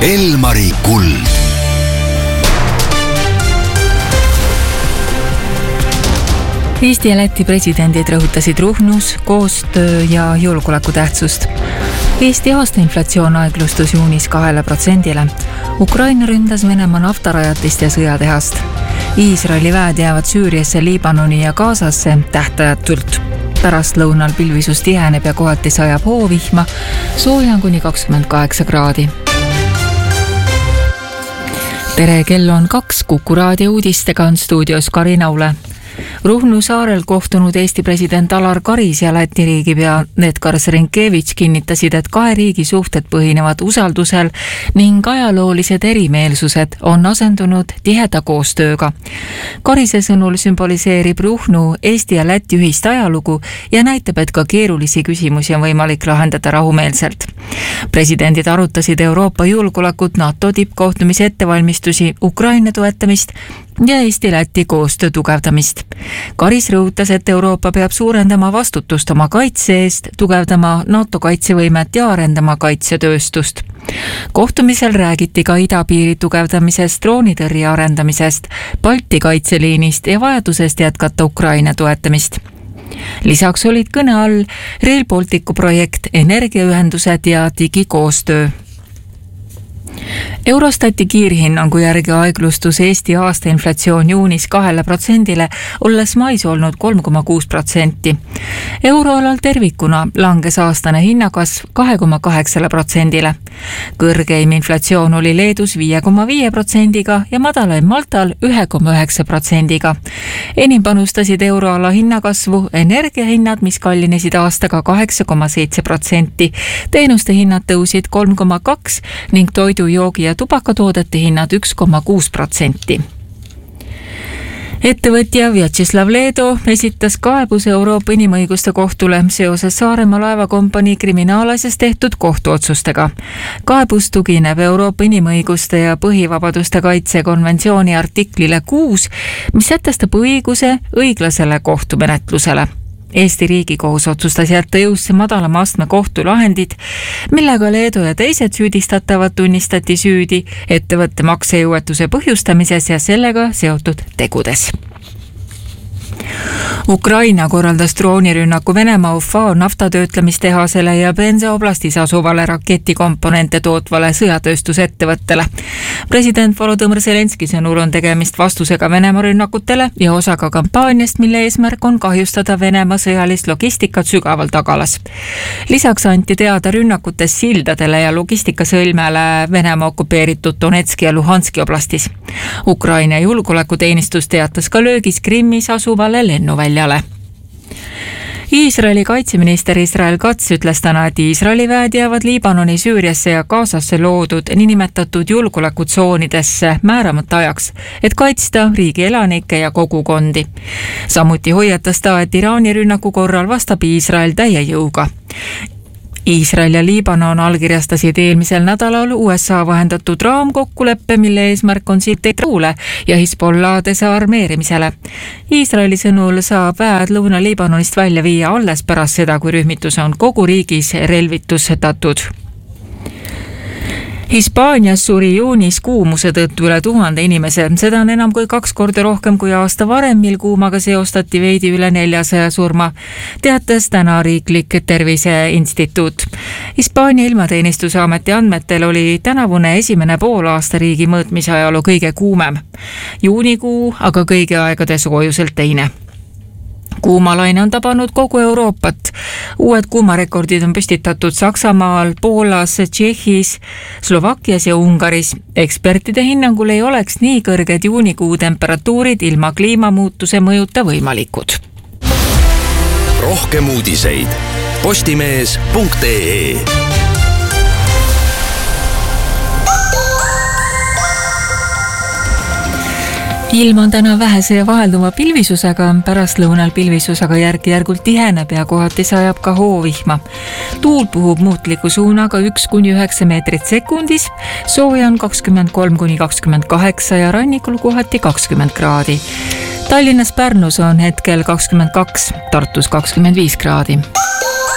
Elmari kuld. Eesti ja Läti presidendid rõhutasid Ruhnus koostöö ja julgeoleku tähtsust. Eesti aastainflatsioon aeglustus juunis 2%. Ukraina ründas Venemaa naftarajatist ja sõjatehast. Iisraeli väed jäävad Süüriasse, Liibanoni ja Gazasse tähtajatult. Pärastlõunal pilvisus tiheneb ja kohati sajab hoovihma, sooja on kuni 28 kraadi. Tere, kell on 2, Kuku raadio uudistega on stuudios Karina Ule. Ruhnu saarel kohtunud Eesti president Alar Karis ja Läti riigipea Edgar Rinkevitš kinnitasid, et kahe riigi suhted põhinevad usaldusel ning ajaloolised erimeelsused on asendunud tiheda koostööga. Karise sõnul sümboliseerib Ruhnu Eesti ja Läti ühist ajalugu ja näitab, et ka keerulisi küsimusi on võimalik lahendada rahumeelselt. Presidendid arutasid Euroopa julgeolekut, NATO tippkohtumise ettevalmistusi, Ukraina toetamist ja Eesti-Läti koostöö tugevdamist. Karis rõhutas, et Euroopa peab suurendama vastutust oma kaitse eest, tugevdama NATO kaitsevõimet ja arendama kaitsetööstust. Kohtumisel räägiti ka idapiiri tugevdamisest, droonitõrje arendamisest, Balti kaitseliinist ja vajadusest jätkata Ukraina toetamist. Lisaks olid kõne all Rail Balticu projekt, energiaühendused ja digikoostöö. Eurostati kiirhinnangu järgi aeglustus Eesti aastainflatsioon juunis 2%, olles mais olnud 3,6%. Euroalal tervikuna langes aastane hinnakasv 2,8%. Kõrgeim inflatsioon oli Leedus 5,5% ja madalaim Maltal 1,9%. Enim panustasid euroala hinnakasvu energiahinnad, mis kallinesid aastaga 8,7%. Teenuste hinnad tõusid 3,2% ning toidu, joogi ja tubakatoodete hinnad 1,6%. Ettevõtja Vjatšeslav Leedo esitas kaebuse Euroopa Inimõiguste Kohtule seoses Saaremaa laevakompanii kriminaalasjas tehtud kohtuotsustega. Kaebus tugineb Euroopa Inimõiguste ja põhivabaduste kaitse konventsiooni artiklile 6, mis sätestab õiguse õiglasele kohtumenetlusele. Eesti Riigikohus otsustas jätta jõusse madalama astme kohtulahendid, millega Leedo ja teised süüdistatavad tunnistati süüdi ettevõtte maksejõuetuse põhjustamises ja sellega seotud tegudes. Ukraina korraldas droonirünnaku Venemaa Ufa naftatöötlemistehasele ja Penza oblastis asuvale raketikomponente tootvale sõjatööstusettevõttele. President Volodõmõr Zelenski sõnul on tegemist vastusega Venemaa rünnakutele ja osaga kampaaniast, mille eesmärk on kahjustada Venemaa sõjalist logistikat sügaval tagalas. Lisaks anti teada rünnakutest sildadele ja logistikasõlmele Venemaa okupeeritud Donetski ja Luhanski oblastis. Ukraina julgeolekuteenistus teatas ka löögis Krimmis asuvale lennuväljale. Iisraeli kaitseminister Israel Katz ütles täna, et Iisraeli väed jäävad Liibanoni, Süüriasse ja Gazasse loodud niinimetatud julgeolekutsoonidesse määramata ajaks, et kaitsta riigi elanikke ja kogukondi. Samuti hoiatas ta, et Iraani rünnaku korral vastab Iisrael täie jõuga. Iisrael ja Liibanon allkirjastasid eelmisel nädalal USA vahendatud raamkokkuleppe, mille eesmärk on siitele ja Hezbollah desarmeerimisele. Iisraeli sõnul saab väed Lõuna-Liibanonist välja viia alles pärast seda, kui rühmitus on kogu riigis relvitustatud. Hispaanias suri juunis kuumuse tõttu üle 1000 inimese. Seda on enam kui 2 korda rohkem kui aasta varem, mil kuumaga seostati veidi üle 400 surma, teatas täna riiklik terviseinstituut. Hispaania ilmateenistuse ameti andmetel oli tänavune esimene poolaasta riigi mõõtmise ajaloo kõige kuumem. Juunikuu aga kõigi aegade soojuselt teine. Kuumalaine on tabanud kogu Euroopat. Uued kuumarekordid on püstitatud Saksamaal, Poolas, Tšehhis, Slovakkias ja Ungaris. Ekspertide hinnangul ei oleks nii kõrged juunikuu temperatuurid ilma kliimamuutuse mõjuta võimalikud. Rohkem uudiseid postimees.ee. Ilm on täna vähese ja vahelduva pilvisusega, pärastlõunal pilvisus aga järk-järgult tiheneb ja kohati sajab ka hoovihma. Tuul puhub muutliku suunaga 1–9 meetrit sekundis, sooja on 23–28 ja rannikul kohati 20 kraadi. Tallinnas Pärnus on hetkel 22, Tartus 25 kraadi.